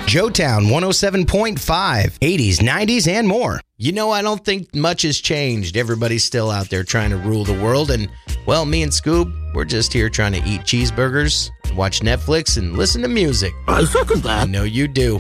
Joetown 107.5, 80s, 90s, and more. You know, I don't think much has changed. Everybody's still out there trying to rule the world. And, well, me and Scoob, we're just here trying to eat cheeseburgers, watch Netflix, and listen to music. I second that. I know you do.